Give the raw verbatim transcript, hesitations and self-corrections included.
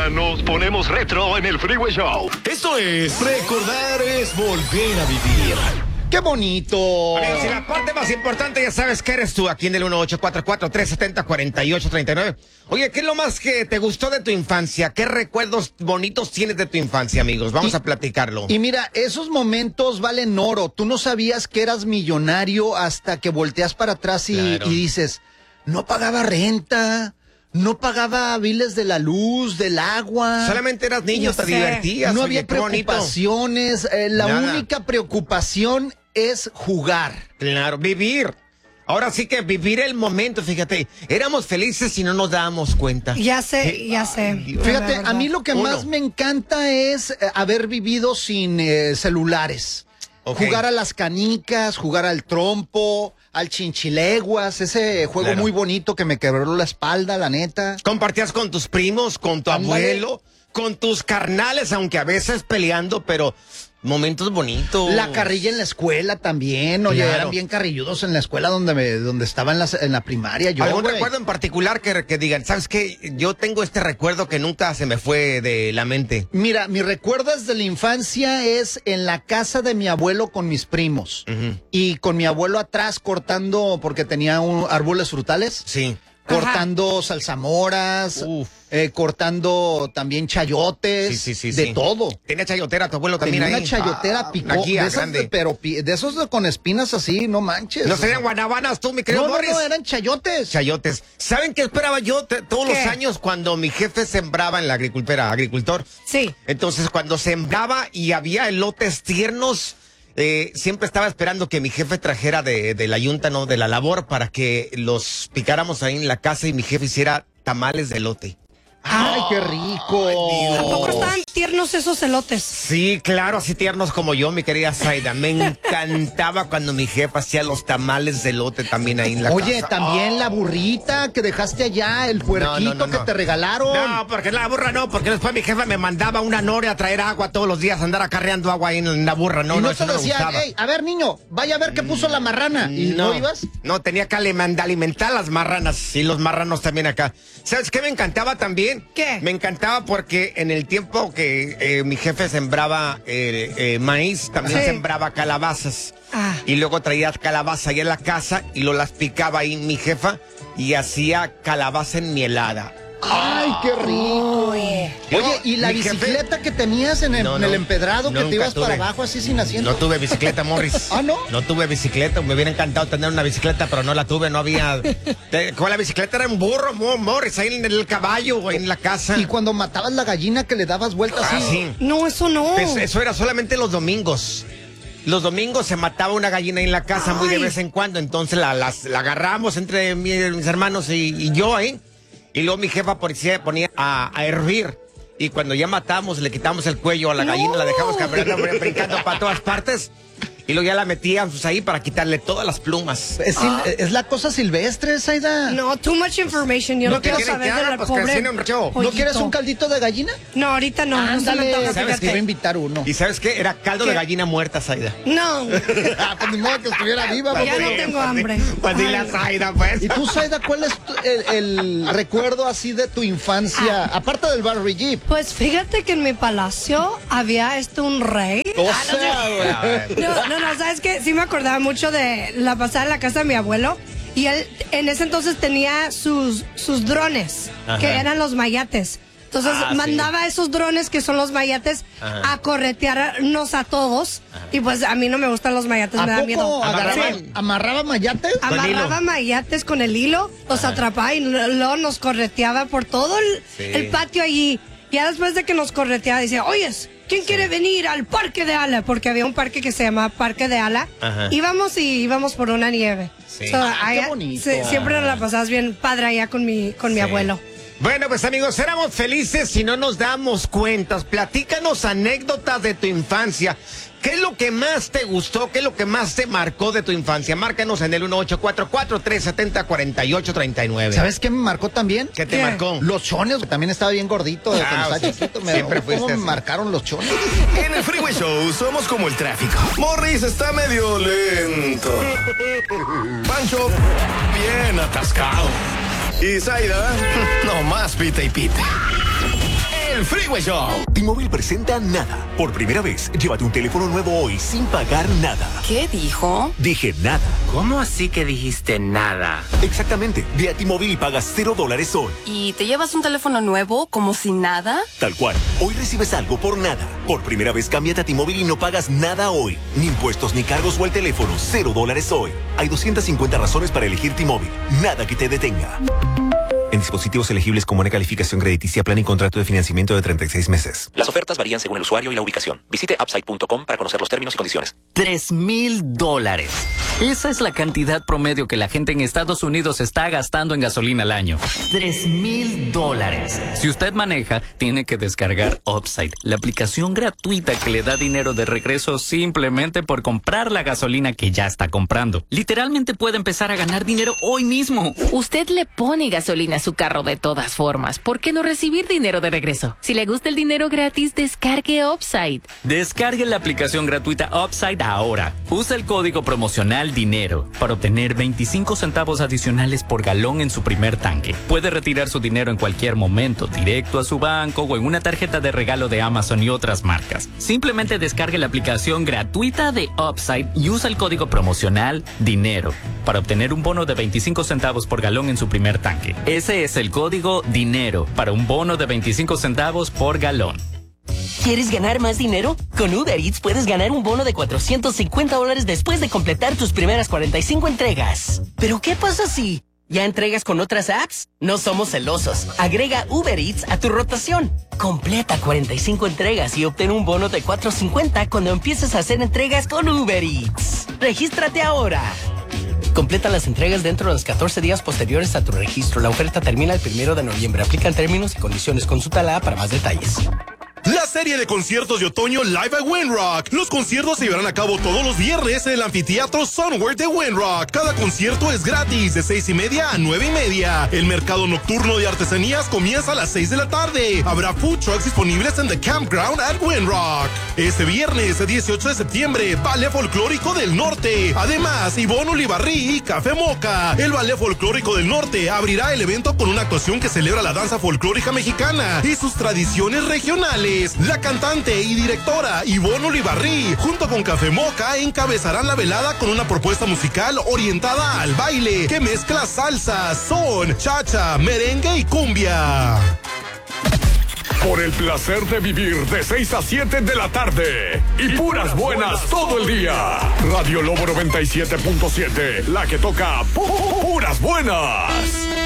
semana nos ponemos retro en el Freeway Show. Esto es Recordar es Volver a Vivir. ¡Qué bonito! Amigos, y la parte más importante, ya sabes que eres tú, aquí en el uno ocho cuatro cuatro, tres siete cero, cuatro ocho tres nueve. Oye, ¿qué es lo más que te gustó de tu infancia? ¿Qué recuerdos bonitos tienes de tu infancia, amigos? Vamos y, a platicarlo. Y mira, esos momentos valen oro. Tú no sabías que eras millonario hasta que volteas para atrás y, Claro. y dices, no pagaba renta, no pagaba biles de la luz, del agua. Solamente eras niño, No te sé. divertías. No oye, había qué bonito. preocupaciones. eh, la Nada. única preocupación es jugar. Claro, vivir. Ahora sí que vivir el momento, fíjate. Éramos felices y no nos dábamos cuenta. Ya sé, Eh, ya sé. Dios. Fíjate, La verdad. a mí lo que Uno. más me encanta es eh, haber vivido sin eh, celulares. Ok. Jugar a las canicas, jugar al trompo, al chinchileguas, ese juego Claro. muy bonito que me quebró la espalda, la neta. Compartías con tus primos, con tu Ándale. abuelo, con tus carnales, aunque a veces peleando, pero momentos bonitos. La carrilla en la escuela también, oye, Claro. eran bien carrilludos en la escuela donde me, donde estaba en la, en la primaria. Yo, ¿Algún güey. recuerdo en particular que, que digan, sabes qué? Yo tengo este recuerdo que nunca se me fue de la mente. Mira, mi recuerdo desde la infancia es en la casa de mi abuelo con mis primos. Ujú. Y con mi abuelo atrás cortando, porque tenía un, árboles frutales. Sí. Cortando salsamoras, Uf. eh, cortando también chayotes, Sí, sí, sí, de sí. todo. Tenía chayotera tu abuelo también Tenía ahí. una chayotera Ah, picó, una guía de esas grande. de, pero pi- de esos de- con espinas así, no manches. ¿No serían guanabanas tú, mi querido no, no, Morris? no, eran chayotes. Chayotes. ¿Saben qué esperaba yo te- todos ¿Qué? los años cuando mi jefe sembraba en la agricultura, agricultor? Sí. Entonces, cuando sembraba y había elotes tiernos, eh, siempre estaba esperando que mi jefe trajera de, de la yunta, no, de la labor, para que los picáramos ahí en la casa y mi jefe hiciera tamales de elote. Ay, qué rico. ¿A poco estaban tiernos esos elotes? Sí, claro, así tiernos como yo, mi querida Zaida. Me encantaba cuando mi jefa hacía los tamales de elote también ahí en la Oye, casa. también la burrita que dejaste allá, el puerquito No, no, no, que no. te regalaron. No, porque la burra no, porque después mi jefa me mandaba una noria a traer agua todos los días, andar acarreando agua ahí en la burra. No, y no, no eso te no me decían, gustaba. hey, a ver, niño, vaya a ver qué puso la marrana. ¿Y no, ibas? No, tenía que alimentar, alimentar las marranas y los marranos también acá. ¿Sabes qué me encantaba también? ¿Qué? Me encantaba porque en el tiempo que eh, mi jefe sembraba eh, eh, maíz, también Sí. sembraba calabazas. Ah. Y luego traía calabaza ahí en la casa y lo las picaba ahí mi jefa y hacía calabaza enmielada. Ay, qué rico. Oye, ¿y la Mi jefe- bicicleta que tenías en el, No, en el no, empedrado que nunca te ibas tuve. para abajo así sin asiento? No tuve bicicleta, Morris. ¿Ah, no? No tuve bicicleta. Me hubiera encantado tener una bicicleta, pero no la tuve. No había. Te- Con la bicicleta era un burro, Mo- Morris, ahí en el caballo o en la casa. Y cuando matabas la gallina que le dabas vueltas Ah, así. sí. No, eso no. Pues eso era solamente los domingos. Los domingos se mataba una gallina en la casa muy de Ay. vez en cuando. Entonces la, las- la agarramos entre mi- mis hermanos y, y yo ahí. Y luego mi jefa ponía, ponía a, a hervir. Y cuando ya matamos, le quitamos el cuello a la gallina, No. la dejamos caminando, brincando para todas partes. Y luego ya la metíamos ahí para quitarle todas las plumas. Es, sil- es la cosa silvestre, Zaida. No, too much information. Yo no, ¿No te quiero quieren saber que de haga? la Pues que pobre tiene un show. ¿No pollito. quieres un caldito de gallina? No, ahorita no. no se me Ándale, antoja, sabes que iba a fíjate. invitar uno. ¿Y sabes qué? Era caldo ¿Qué? de gallina muerta, Zaida. No, Ah, pues ni modo que estuviera viva. ya porque- no tengo hambre. Pues di la Ay. Zaida, pues. ¿Y tú, Zaida, cuál es tu- el, el recuerdo así de tu infancia? Ah. Aparte del Barry Jeep. Pues fíjate que en mi palacio había este un rey. O sea, güey. No, no, no, ¿sabes qué? Sí me acordaba mucho de la pasada en la casa de mi abuelo. Y él en ese entonces tenía sus, sus drones, Ajá. que eran los mayates. Entonces Ah, mandaba esos drones que son los mayates Ajá. a corretearnos a todos. Y pues a mí no me gustan los mayates, ¿A me da miedo. poco agarraba, Amarraban. amarraba mayates? Con Amarraba hilo. mayates con el hilo, los atrapaba y luego nos correteaba por todo el, Sí. el patio allí. Ya después de que nos correteaba, decía, oyes, ¿quién quiere venir al Parque de Ala? Porque había un parque que se llamaba Parque de Ala. Ajá. Íbamos y íbamos por una nieve. Sí. So, Ah, qué allá- bonito. se- siempre nos la pasabas bien padre allá con mi, con mi Sí. abuelo. Bueno, pues amigos, éramos felices si no nos damos cuentas. Platícanos anécdotas de tu infancia. ¿Qué es lo que más te gustó? ¿Qué es lo que más te marcó de tu infancia? Márcanos en el uno ocho cuatro cuatro, tres siete cero, cuatro ocho tres nueve. ¿Sabes qué me marcó también? ¿Qué te ¿Qué? marcó? Los chones, también estaba bien gordito desde Ah, que estaba o sea, chiquito. Me siempre ¿Cómo fuiste me así. marcaron los chones? En el Freeway Show somos como el tráfico. Morris está medio lento. Pancho, bien atascado. Y Zaida, no más pita y pita. El el Freeway Show. T-Mobile presenta Nada. Por primera vez, llévate un teléfono nuevo hoy sin pagar nada. ¿Qué dijo? Dije nada. ¿Cómo así que dijiste nada? Exactamente. Ve a T-Mobile y pagas cero dólares hoy. ¿Y te llevas un teléfono nuevo como si nada? Tal cual. Hoy recibes algo por nada. Por primera vez, cámbiate a T-Mobile y no pagas nada hoy. Ni impuestos ni cargos o el teléfono. Cero dólares hoy. Hay doscientas cincuenta razones para elegir T-Mobile. Nada que te detenga. En dispositivos elegibles con buena calificación crediticia, plan y contrato de financiamiento de treinta y seis meses. Las ofertas varían según el usuario y la ubicación. Visite upside punto com para conocer los términos y condiciones. Tres mil dólares. Esa es la cantidad promedio que la gente en Estados Unidos está gastando en gasolina al año. Tres mil dólares. Si usted maneja, tiene que descargar Upside, la aplicación gratuita que le da dinero de regreso simplemente por comprar la gasolina que ya está comprando. Literalmente puede empezar a ganar dinero hoy mismo. Usted le pone gasolina a su carro de todas formas. ¿Por qué no recibir dinero de regreso? Si le gusta el dinero gratis, descargue Upside. Descargue la aplicación gratuita Upside ahora. Usa el código promocional DINERO para obtener veinticinco centavos adicionales por galón en su primer tanque. Puede retirar su dinero en cualquier momento, directo a su banco o en una tarjeta de regalo de Amazon y otras marcas. Simplemente descargue la aplicación gratuita de Upside y usa el código promocional DINERO para obtener un bono de veinticinco centavos por galón en su primer tanque. Ese es el código DINERO para un bono de veinticinco centavos por galón. ¿Quieres ganar más dinero? Con Uber Eats puedes ganar un bono de cuatrocientos cincuenta dólares después de completar tus primeras cuarenta y cinco entregas. ¿Pero qué pasa si ya entregas con otras apps? No somos celosos. Agrega Uber Eats a tu rotación. Completa cuarenta y cinco entregas y obtén un bono de cuatrocientos cincuenta cuando empieces a hacer entregas con Uber Eats. ¡Regístrate ahora! Completa las entregas dentro de los catorce días posteriores a tu registro. La oferta termina el primero de noviembre. Aplican términos y condiciones. Consúltala para más detalles. La serie de conciertos de otoño Live at Windrock. Los conciertos se llevarán a cabo todos los viernes en el anfiteatro Sunward de Windrock. Cada concierto es gratis de seis y media a nueve y media. El mercado nocturno de artesanías comienza a las seis de la tarde. Habrá food trucks disponibles en The Campground at Windrock. Este viernes dieciocho de septiembre, Ballet Folclórico del Norte. Además, Ivonne Ulibarri y Café Moca. El Ballet Folclórico del Norte abrirá el evento con una actuación que celebra la danza folclórica mexicana y sus tradiciones regionales. La cantante y directora Ivonne Ulibarri, junto con Café Moca, encabezarán la velada con una propuesta musical orientada al baile que mezcla salsa, son, chacha, merengue y cumbia. Por el placer de vivir de seis a siete de la tarde y puras buenas todo el día. Radio Lobo noventa y siete punto siete, la que toca pu- puras buenas.